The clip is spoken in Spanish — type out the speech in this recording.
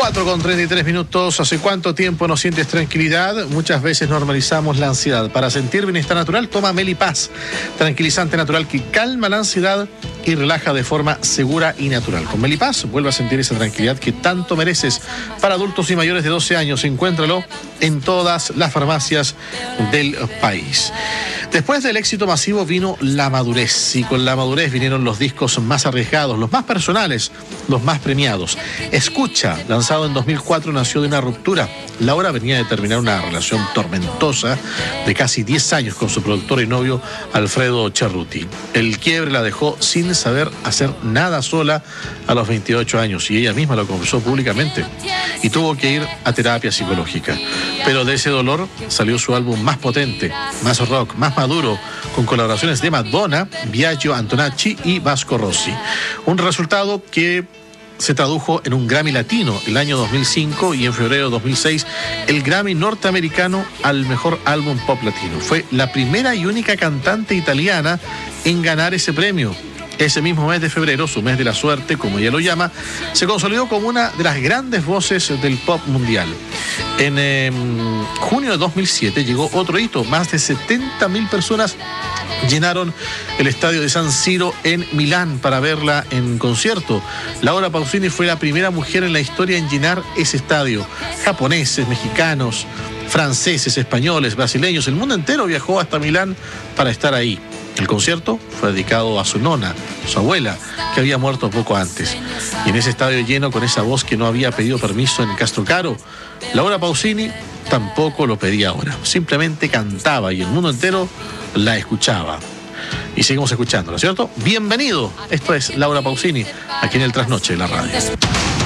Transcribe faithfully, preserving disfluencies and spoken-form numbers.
cuatro con treinta y tres minutos. ¿Hace cuánto tiempo no sientes tranquilidad? Muchas veces normalizamos la ansiedad. Para sentir bienestar natural, toma Melipaz, tranquilizante natural que calma la ansiedad y relaja de forma segura y natural. Con Melipaz vuelve a sentir esa tranquilidad que tanto mereces. Para adultos y mayores de doce años, encuéntralo en todas las farmacias del país. Después del éxito masivo vino la madurez, y con la madurez vinieron los discos más arriesgados, los más personales, los más premiados. Escucha, lanzado en dos mil cuatro, nació de una ruptura. Laura venía de terminar una relación tormentosa de casi diez años con su productor y novio Alfredo Cerruti. El quiebre la dejó sin saber hacer nada sola a los veintiocho años, y ella misma lo confesó públicamente, y tuvo que ir a terapia psicológica. Pero de ese dolor salió su álbum más potente, más rock, más maduro, con colaboraciones de Madonna, Biagio Antonacci y Vasco Rossi. Un resultado que se tradujo en un Grammy Latino el año dos mil cinco, y en febrero de dos mil seis el Grammy norteamericano al mejor álbum pop latino. Fue la primera y única cantante italiana en ganar ese premio. Ese mismo mes de febrero, su mes de la suerte, como ella lo llama, se consolidó como una de las grandes voces del pop mundial. En eh, junio de dos mil siete llegó otro hito. Más de setenta mil personas llenaron el estadio de San Siro en Milán para verla en concierto. Laura Pausini fue la primera mujer en la historia en llenar ese estadio. Japoneses, mexicanos, franceses, españoles, brasileños, el mundo entero viajó hasta Milán para estar ahí. El concierto fue dedicado a su nona, su abuela, que había muerto poco antes. Y en ese estadio lleno, con esa voz que no había pedido permiso en Castrocaro, Laura Pausini tampoco lo pedía ahora. Simplemente cantaba y el mundo entero la escuchaba. Y seguimos escuchándola, ¿cierto? Bienvenido. Esto es Laura Pausini, aquí en el Trasnoche de la radio.